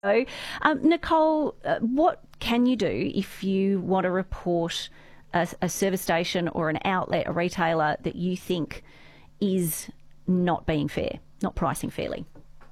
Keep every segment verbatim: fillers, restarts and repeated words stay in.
So, um, Nicole, uh, what can you do if you want to report a, a service station or an outlet, a retailer that you think is not being fair, not pricing fairly?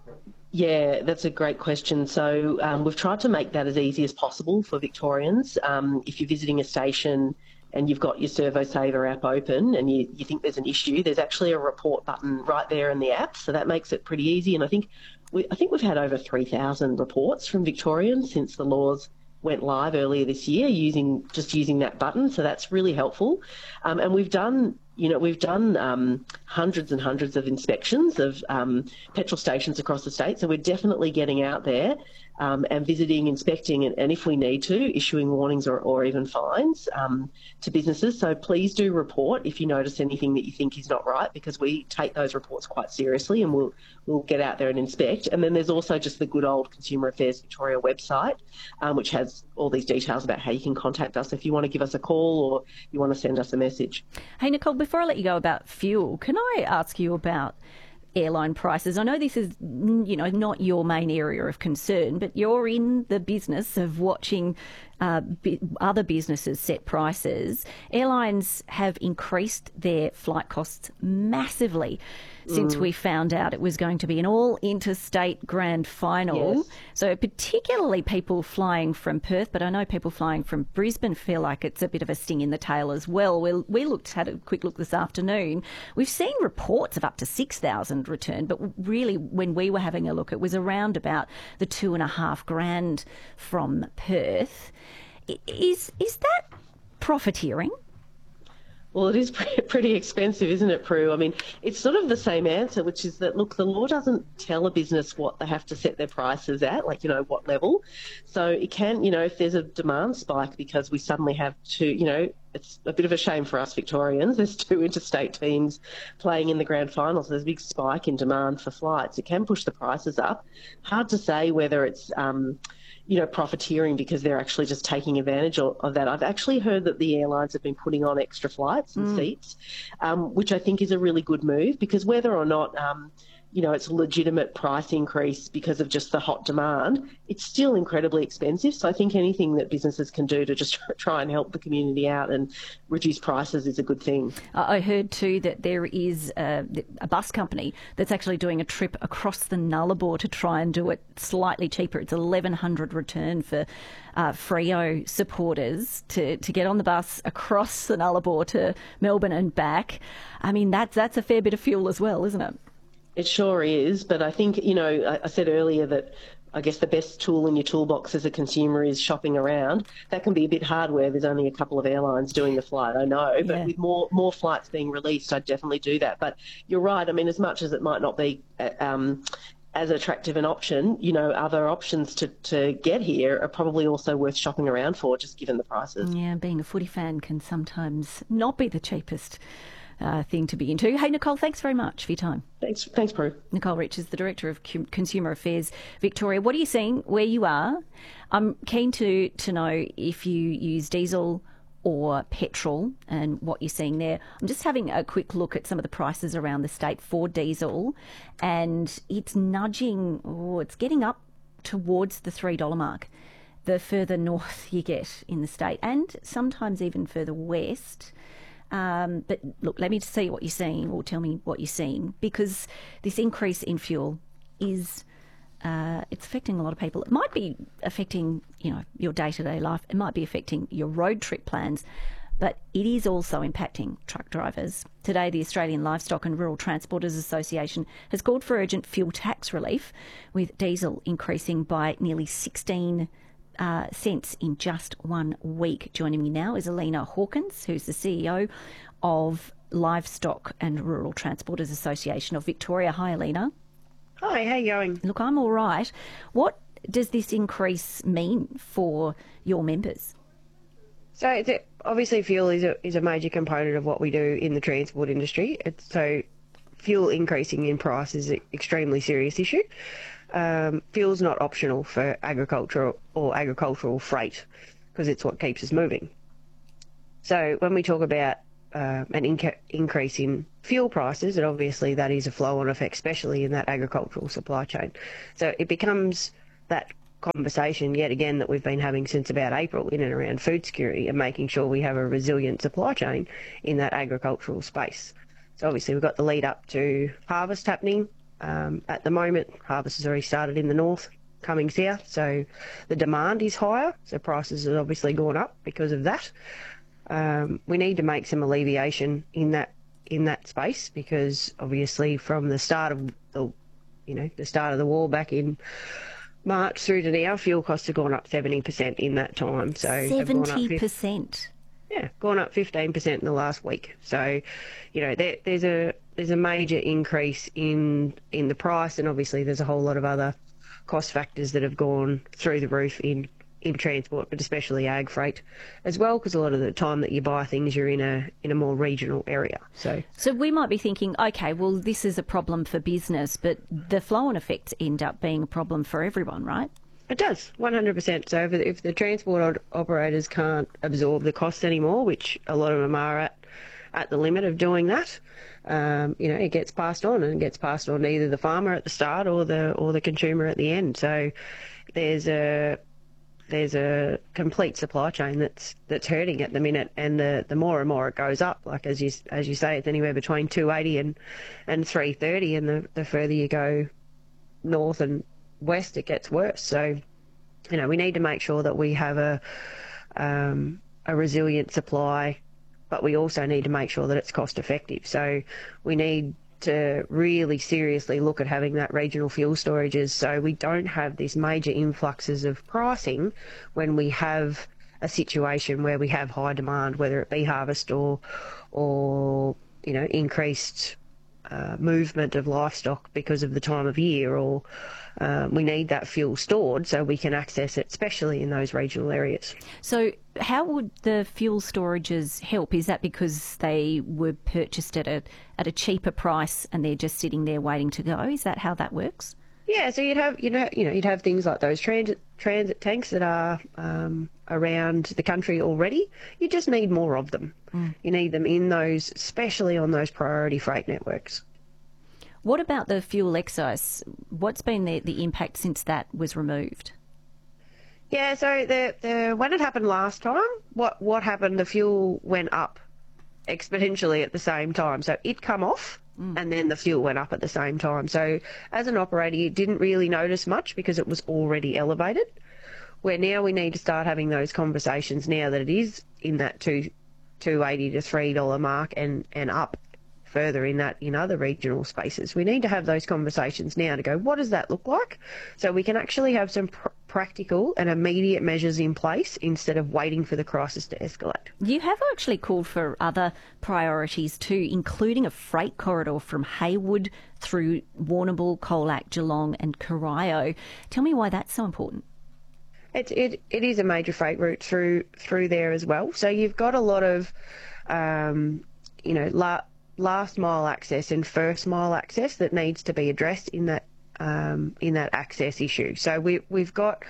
Yeah, that's a great question. So um, we've tried to make that as easy as possible for Victorians. Um, if you're visiting a station and you've got your Servo Saver app open and you, you think there's an issue, there's actually a report button right there in the app. So that makes it pretty easy. And I think we, I think we've had over three thousand reports from Victorians since the laws went live earlier this year using just using that button. So that's really helpful. Um, and we've done, you know, we've done um, hundreds and hundreds of inspections of um, petrol stations across the state. So we're definitely getting out there um, and visiting, inspecting, and, and if we need to, issuing warnings or, or even fines um, to businesses. So please do report if you notice anything that you think is not right, because we take those reports quite seriously and we'll we'll get out there and inspect. And then there's also just the good old Consumer Affairs Victoria website, um, which has all these details about how you can contact us if you want to give us a call or you want to send us a message. Hey, Nicole, before I let you go about fuel, can I ask you about airline prices? I know this is, you know, not your main area of concern, but you're in the business of watching uh, b- other businesses set prices. Airlines have increased their flight costs massively since mm. we found out it was going to be an all-interstate grand final. Yes. So particularly people flying from Perth, but I know people flying from Brisbane feel like it's a bit of a sting in the tail as well. We, we looked had a quick look this afternoon. We've seen reports of up to six thousand return, but really when we were having a look, it was around about the two and a half grand from Perth. Is, is that profiteering? Well, it is pretty expensive, isn't it, Prue? I mean, it's sort of the same answer, which is that, look, the law doesn't tell a business what they have to set their prices at, like, you know, what level. So it can, you know, if there's a demand spike because we suddenly have two, you know, it's a bit of a shame for us Victorians. There's two interstate teams playing in the grand finals. There's a big spike in demand for flights. It can push the prices up. Hard to say whether it's, um, you know, profiteering because they're actually just taking advantage of, of that. I've actually heard that the airlines have been putting on extra flights and mm. seats, um, which I think is a really good move, because whether or not, um, you know, it's a legitimate price increase because of just the hot demand, it's still incredibly expensive. So I think anything that businesses can do to just try and help the community out and reduce prices is a good thing. I heard too that there is a, a bus company that's actually doing a trip across the Nullarbor to try and do it slightly cheaper. It's eleven hundred return for uh, Freo supporters to, to get on the bus across the Nullarbor to Melbourne and back. I mean, that's, that's a fair bit of fuel as well, isn't it? It sure is, but I think, you know, I said earlier that I guess the best tool in your toolbox as a consumer is shopping around. That can be a bit hard where there's only a couple of airlines doing the flight, I know, but yeah. with more more flights being released, I'd definitely do that. But you're right, I mean, as much as it might not be um, as attractive an option, you know, other options to, to get here are probably also worth shopping around for, just given the prices. Yeah, being a footy fan can sometimes not be the cheapest Uh, thing to be into. Hey, Nicole, thanks very much for your time. Thanks, thanks, Prue. Nicole Rich is the Director of C- Consumer Affairs Victoria. What are you seeing where you are? I'm keen to, to know if you use diesel or petrol and what you're seeing there. I'm just having a quick look at some of the prices around the state for diesel, and it's nudging, oh, it's getting up towards the three dollars mark the further north you get in the state, and sometimes even further west. Um, but look, let me see what you're seeing, or tell me what you're seeing, because this increase in fuel is uh, it's affecting a lot of people. It might be affecting, you know, your day-to-day life. It might be affecting your road trip plans, but it is also impacting truck drivers. Today, the Australian Livestock and Rural Transporters Association has called for urgent fuel tax relief, with diesel increasing by nearly sixteen Uh, cents in just one week. Joining me now is Alina Hawkins, who's the C E O of Livestock and Rural Transporters Association of Victoria. Hi, Alina. Hi, how are you going? Look, I'm all right. What does this increase mean for your members? So it's a, obviously fuel is a, is a major component of what we do in the transport industry. It's, so fuel increasing in price is an extremely serious issue. Um, fuel's not optional for agriculture or agricultural freight, because it's what keeps us moving. So when we talk about uh, an inc- increase in fuel prices, and obviously that is a flow-on effect, especially in that agricultural supply chain. So it becomes that conversation yet again that we've been having since about April in and around food security and making sure we have a resilient supply chain in that agricultural space. So obviously we've got the lead up to harvest happening. Um, at the moment, harvest has already started in the north, coming south, so the demand is higher, so prices have obviously gone up because of that. Um, we need to make some alleviation in that in that space, because obviously from the start of the you know the start of the war back in March through to now, fuel costs have gone up seventy percent in that time. So seventy percent. Yeah, gone up fifteen percent in the last week. So, you know, there, there's a there's a major increase in in the price, and obviously there's a whole lot of other cost factors that have gone through the roof in in transport, but especially ag freight as well, because a lot of the time that you buy things, you're in a in a more regional area. So, so we might be thinking, okay, well, this is a problem for business, but the flow-on effects end up being a problem for everyone, right? It does, one hundred percent. So if, if the transport operators can't absorb the costs anymore, which a lot of them are at, at the limit of doing that, um, you know, it gets passed on, and it gets passed on to either the farmer at the start or the or the consumer at the end. So there's a there's a complete supply chain that's that's hurting at the minute, and the, the more and more it goes up, like as you as you say, it's anywhere between two eighty and and three thirty, and the, the further you go north and west, it gets worse. So, you know, we need to make sure that we have a um, a resilient supply, but we also need to make sure that it's cost effective. So we need to really seriously look at having that regional fuel storages, so we don't have these major influxes of pricing when we have a situation where we have high demand, whether it be harvest or or you know increased uh, movement of livestock because of the time of year, or Um, we need that fuel stored so we can access it, especially in those regional areas. So how would the fuel storages help? Is that because they were purchased at a at a cheaper price and they're just sitting there waiting to go? Is that how that works? Yeah, so you'd have you know you know you'd have things like those transit transit tanks that are um, around the country already. You just need more of them. Mm. You need them in those, especially on those priority freight networks. What about the fuel excise? What's been the, the impact since that was removed? Yeah, so the, the when it happened last time, what, what happened, the fuel went up exponentially at the same time. So it come off mm. and then the fuel went up at the same time. So as an operator, you didn't really notice much because it was already elevated. Where now we need to start having those conversations now that it is in that two, two eighty to three dollar mark and, and up further in that in other regional spaces. We need to have those conversations now to go, what does that look like? So we can actually have some pr- practical and immediate measures in place instead of waiting for the crisis to escalate. You have actually called for other priorities too, including a freight corridor from Haywood through Warrnambool, Colac, Geelong and Corio. Tell me why that's so important. It, it, it is a major freight route through through there as well. So you've got a lot of, um, you know, la- last mile access and first mile access that needs to be addressed in that um, in that access issue. So we we've got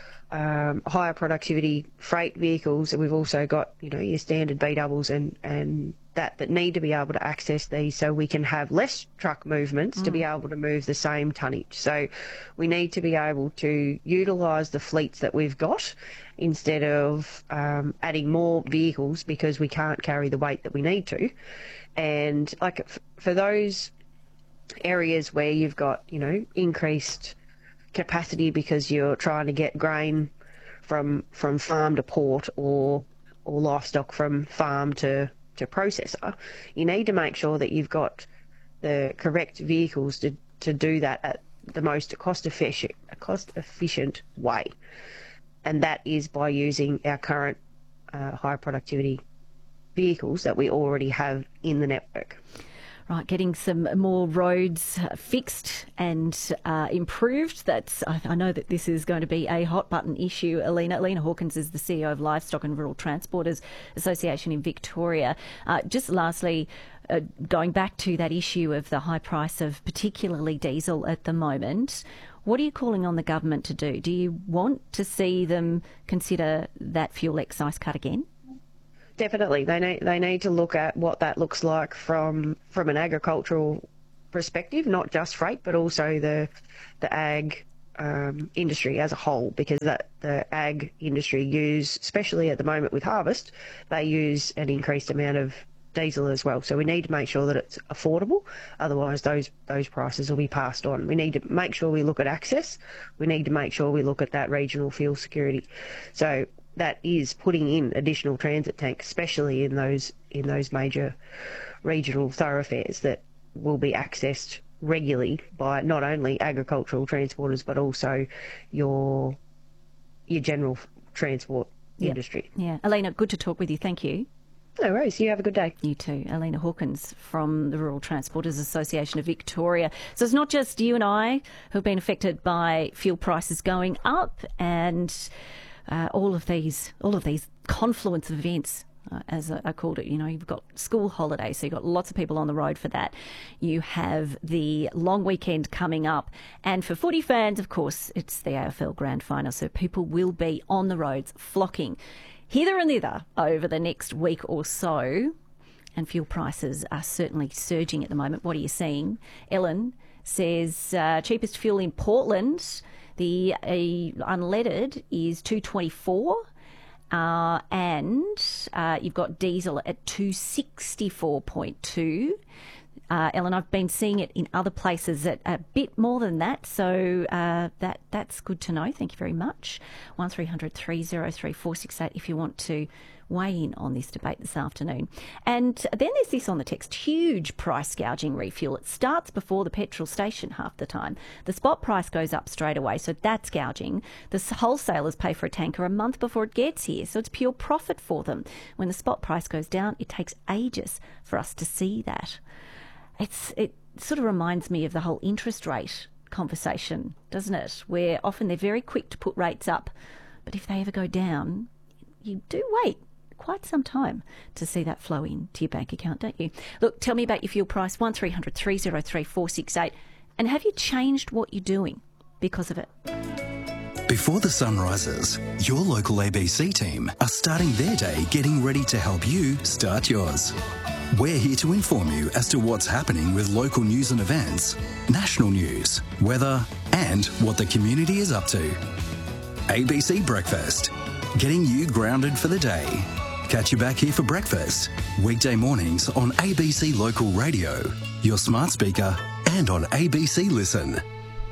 um, higher productivity freight vehicles, and we've also got you know your standard B doubles and and that that need to be able to access these, so we can have less truck movements mm. to be able to move the same tonnage. So we need to be able to utilise the fleets that we've got instead of um, adding more vehicles because we can't carry the weight that we need to. And like f- for those areas where you've got, you know, increased capacity because you're trying to get grain from from farm to port or or livestock from farm to, to processor, you need to make sure that you've got the correct vehicles to, to do that at the most cost efficient cost efficient way. And that is by using our current uh, high productivity vehicles that we already have in the network. Right, getting some more roads fixed and uh, improved. That's I, I know that this is going to be a hot button issue. Alina, Alina Hawkins is the C E O of Livestock and Rural Transporters Association in Victoria. Uh, just lastly, uh, going back to that issue of the high price of particularly diesel at the moment, what are you calling on the government to do? Do you want to see them consider that fuel excise cut again? Definitely. They need, they need to look at what that looks like from from an agricultural perspective, not just freight, but also the the ag um, industry as a whole, because that the ag industry use, especially at the moment with harvest, they use an increased amount of diesel as well. So we need to make sure that it's affordable. Otherwise, those those prices will be passed on. We need to make sure we look at access. We need to make sure we look at that regional fuel security. So that is putting in additional transit tanks, especially in those in those major regional thoroughfares that will be accessed regularly by not only agricultural transporters but also your your general transport Yep. industry. Yeah. Elena, good to talk with you. Thank you. No worries. You have a good day. You too. Elena Hawkins from the Rural Transporters Association of Victoria. So it's not just you and I who've been affected by fuel prices going up, and uh, all of these all of these confluence of events, uh, as I called it. You know, you've got school holidays, so you've got lots of people on the road for that. You have the long weekend coming up, and for footy fans, of course, it's the A F L Grand Final, so people will be on the roads flocking hither and thither over the next week or so, and fuel prices are certainly surging at the moment. What are you seeing? Ellen says uh, cheapest fuel in Portland, the uh, unleaded is two twenty-four, uh, and uh, you've got diesel at two sixty-four point two. Uh, Ellen, I've been seeing it in other places at a bit more than that, so uh, that that's good to know. Thank you very much. one three hundred three oh three four six eight if you want to weigh in on this debate this afternoon. And then there's this on the text, huge price gouging refuel. It starts before the petrol station half the time. The spot price goes up straight away, so that's gouging. The wholesalers pay for a tanker a month before it gets here, so it's pure profit for them. When the spot price goes down, it takes ages for us to see that. It's it sort of reminds me of the whole interest rate conversation, doesn't it? Where often they're very quick to put rates up, but if they ever go down, you do wait quite some time to see that flow into your bank account, don't you? Look, tell me about your fuel price, one three hundred three oh three four six eight, and have you changed what you're doing because of it? Before the sun rises, your local A B C team are starting their day getting ready to help you start yours. We're here to inform you as to what's happening with local news and events, national news, weather, and what the community is up to. A B C Breakfast, getting you grounded for the day. Catch you back here for breakfast, weekday mornings on A B C Local Radio, your smart speaker, and on A B C Listen.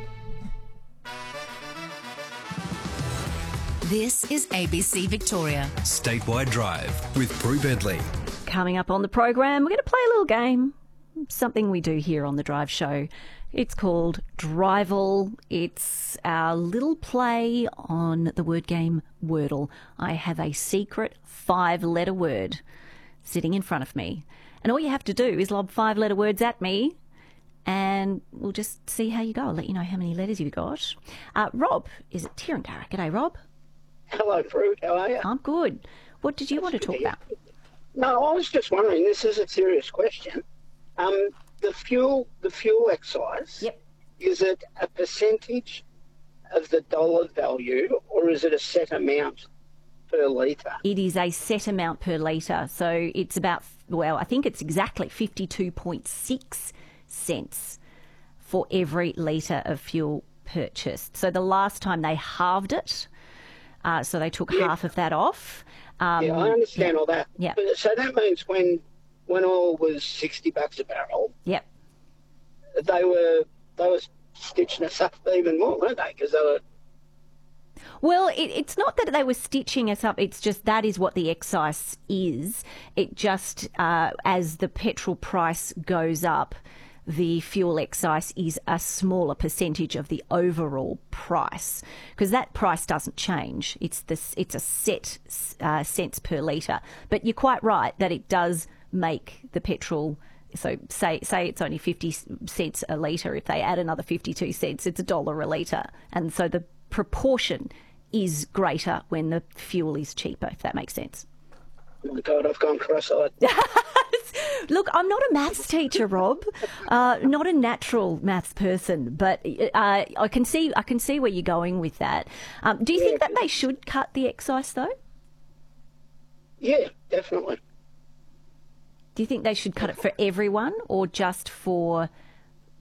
This is A B C Victoria. Statewide Drive with Prue Bedley. Coming up on the program, we're going to play a little game, something we do here on the Drive Show. It's called Drival. It's our little play on the word game Wordle. I have a secret five-letter word sitting in front of me, and all you have to do is lob five-letter words at me, and we'll just see how you go. I'll let you know how many letters you've got. Uh, Rob is at Tirrandarra. G'day, Rob. Hello, Fruit. How are you? I'm good. What did you want to talk about? No, I was just wondering. This is a serious question. Um, the fuel, the fuel excise. Yep. Is it a percentage of the dollar value, or is it a set amount per litre? It is a set amount per litre, so it's about, well, I think it's exactly fifty-two point six cents for every litre of fuel purchased. So the last time they halved it, uh, so they took Yeah. half of that off. Um, Yeah, I understand yeah. all that. Yeah. But, so that means when when oil was sixty bucks a barrel, Yep. they were they were stitching us up even more, weren't they? Because they were. Well, it, it's not that they were stitching us up. It's just that is what the excise is. It just, uh, as the petrol price goes up, the fuel excise is a smaller percentage of the overall price, because that price doesn't change. It's this. It's a set uh, cents per litre. But you're quite right that it does make the petrol. So say say it's only fifty cents a litre. If they add another fifty-two cents, it's a dollar a litre, and so the proportion is greater when the fuel is cheaper. If that makes sense. Oh my God, I've gone cross-eyed. Look, I'm not a maths teacher, Rob. Uh, not a natural maths person, but uh, I can see I can see where you're going with that. Um, do you think that they should cut the excise, though? Yeah, definitely. Do you think they should cut it for everyone, or just for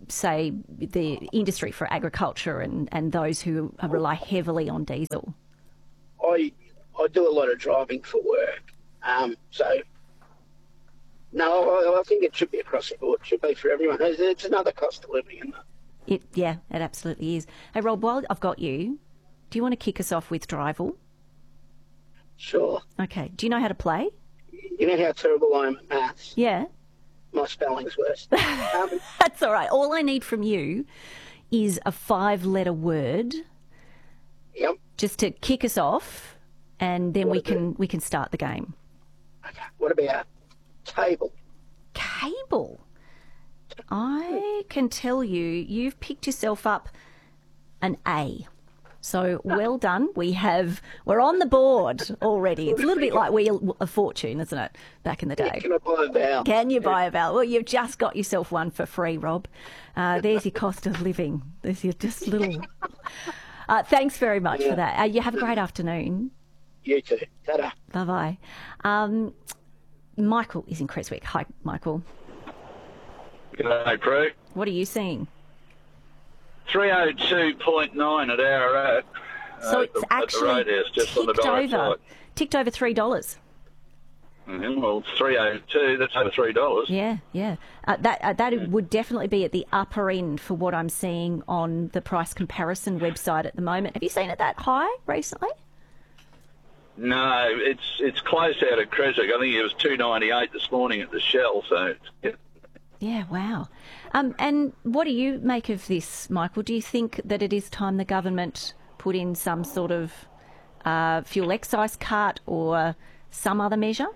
say, the industry for agriculture and, and those who rely heavily on diesel? I I do a lot of driving for work, um, so no, I, I think it should be across the board. It should be for everyone. It's, it's another cost of living, isn't it? It yeah, it absolutely is. Hey Rob, while I've got you, do you want to kick us off with Drival? Sure. Okay. Do you know how to play? You know how terrible I am at maths? Yeah. My spelling's worse. Um, That's all right. All I need from you is a five-letter word, yep. just to kick us off, and then What we is can we can start the game. Okay. What about table? Cable. I can tell you, you've picked yourself up an A. So well done. We have, we're on the board already. It's a little bit like Wheel of Fortune, isn't it, back in the day? Can I buy a vowel? Can you buy a vowel? Well, you've just got yourself one for free, Rob. Uh, there's your cost of living. There's your just little... Uh, thanks very much Yeah. for that. Uh, you have a great afternoon. You too. Ta-da. Bye-bye. Um, Michael is in Creswick. Hi, Michael. G'day, Prue. What are you seeing? three oh two point nine at Ararat. So uh, it's at the, actually at the roadhouse, just on the ticked direct over, side. ticked over three dollars. Mm-hmm. Well, it's three oh two, that's over three dollars. Yeah, yeah. Uh, that uh, that would definitely be at the upper end for what I'm seeing on the price comparison website at the moment. Have you seen it that high recently? No, it's it's close out at Creswick. I think it was two ninety-eight this morning at the Shell, so it's, yeah. Yeah, wow. Um, and what do you make of this, Michael? Do you think that it is time the government put in some sort of uh, fuel excise cut or some other measure?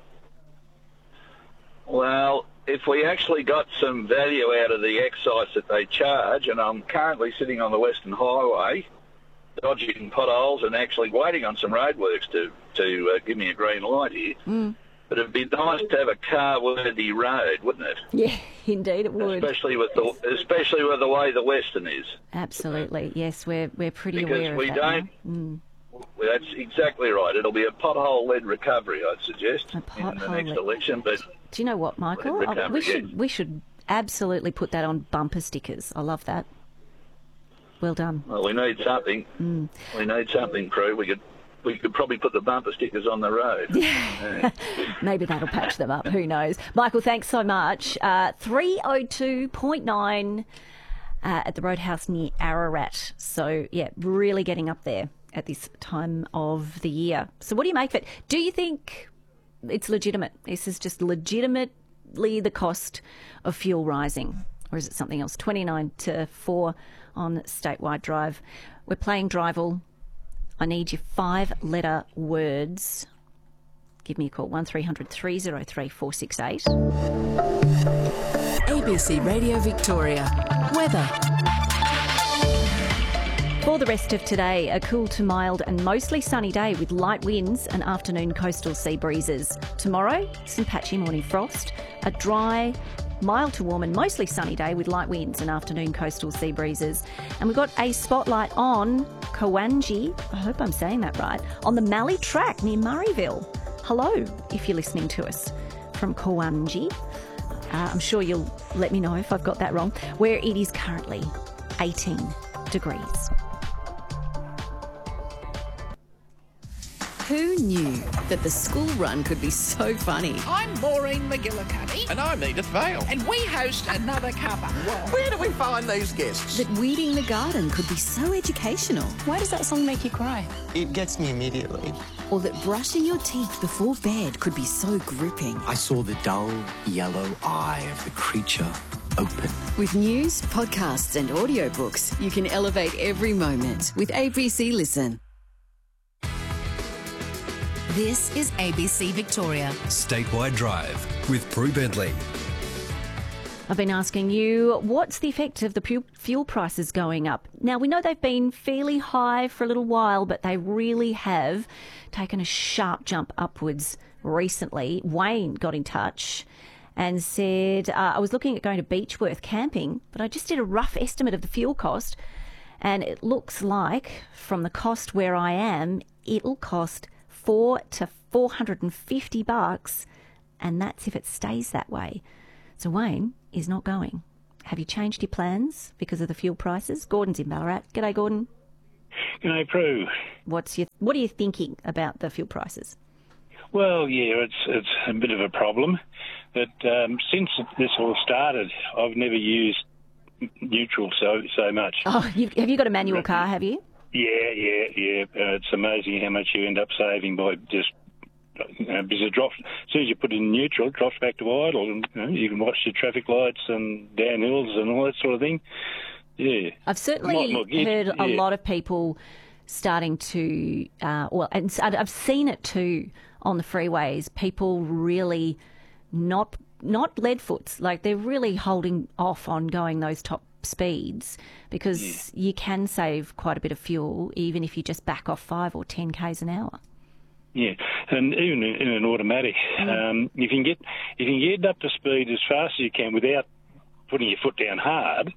Well, if we actually got some value out of the excise that they charge, and I'm currently sitting on the Western Highway, dodging potholes and actually waiting on some roadworks to, to uh, give me a green light here. Mm. But it'd be nice to have a car-worthy road, wouldn't it? Yeah, indeed it would. Especially with the especially with the way the Western is. Absolutely, yes, we're we're pretty Because aware of we that. don't. Mm. Well, that's exactly right. It'll be a pothole-led recovery, I'd suggest, A in the pothole-led- next election. But Do you know what, Michael? Well, Oh, we recovery, should yes. we should absolutely put that on bumper stickers. I love that. Well done. well, we need something. Mm. We need something, Prue. We could we could probably put the bumper stickers on the road. Yeah. Maybe that'll patch them up. Who knows? Michael, thanks so much. Uh, three oh two point nine uh, at the Roadhouse near Ararat. So, yeah, really getting up there at this time of the year. So what do you make of it? Do you think it's legitimate? This is just legitimately the cost of fuel rising? Or is it something else? twenty-nine to four on Statewide Drive. We're playing Drival. I need your five-letter words. Give me a call, one three hundred three oh three four six eight. A B C Radio Victoria. Weather. For the rest of today, a cool to mild and mostly sunny day with light winds and afternoon coastal sea breezes. Tomorrow, some patchy morning frost, a dry, mild to warm and mostly sunny day with light winds and afternoon coastal sea breezes. And we've got a spotlight on Cowangi, I hope I'm saying that right, on the Mallee Track near Murrayville. Hello, if you're listening to us from Cowangi. Uh, I'm sure you'll let me know if I've got that wrong, where it is currently eighteen degrees. Who knew that the school run could be so funny? I'm Maureen McGillicuddy. And I'm Edith Vale. And we host Another Cuppa. Where do we find these guests? That weeding the garden could be so educational. Why does that song make you cry? It gets me immediately. Or that brushing your teeth before bed could be so gripping. I saw the dull yellow eye of the creature open. With news, podcasts and audiobooks, you can elevate every moment with A B C Listen. This is A B C Victoria. Statewide Drive with Prue Bentley. I've been asking you, what's the effect of the pu- fuel prices going up? Now, we know they've been fairly high for a little while, but they really have taken a sharp jump upwards recently. Wayne got in touch and said, uh, I was looking at going to Beechworth camping, but I just did a rough estimate of the fuel cost, and it looks like, from the cost where I am, it'll cost four to four hundred and fifty bucks, and that's if it stays that way. So Wayne is not going. Have you changed your plans because of the fuel prices? Gordon's in Ballarat. G'day, Gordon. G'day, Prue. What's your, what are you thinking about the fuel prices? Well, yeah, it's it's a bit of a problem. But um, since this all started, I've never used neutral so so much. Oh, you've, have you got a manual car, have you? Yeah, yeah, yeah. Uh, it's amazing how much you end up saving by just, you know, because it drops, as soon as you put it in neutral, it drops back to idle, and you know, you can watch your traffic lights and downhills and all that sort of thing. Yeah. I've certainly Not- not heard good, a yeah. lot of people starting to, uh, well, and s- I've seen it too on the freeways, people really not not lead foots, like they're really holding off on going those top speeds because you can save quite a bit of fuel even if you just back off five or ten k's an hour. Yeah, and even in in an automatic, um, you can get you can get up to speed as fast as you can without putting your foot down hard.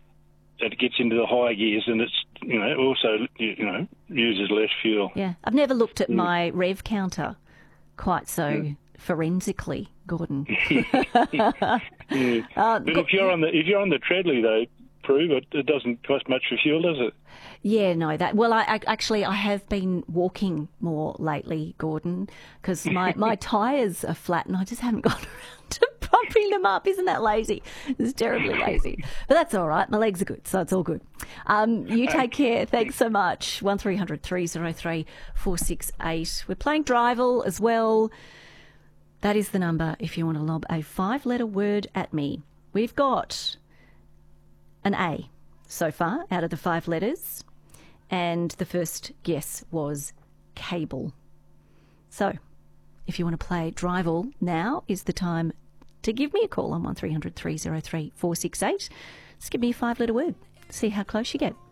It gets into the high gears, and it's, you know, also, you know, uses less fuel. Yeah, I've never looked at Mm. my rev counter quite so forensically, Gordon. Yeah. Uh, But if you're on the if you're on the treadly though, Prue, it, it doesn't cost much for fuel, does it? Yeah, no, that, well, I, I actually, I have been walking more lately, Gordon, because my, my tyres are flat and I just haven't got around to pumping them up. Isn't that lazy? It's terribly lazy. But that's all right. My legs are good, so it's all good. Um, you take care. Thanks so much. one three hundred three oh three four six eight. We're playing Drival as well. That is the number if you want to lob a five-letter word at me. We've got an A so far out of the five letters, and the first guess was cable. So if you want to play Drival, now is the time to give me a call on one three hundred three oh three four six eight. Just give me a five-letter word. See how close you get.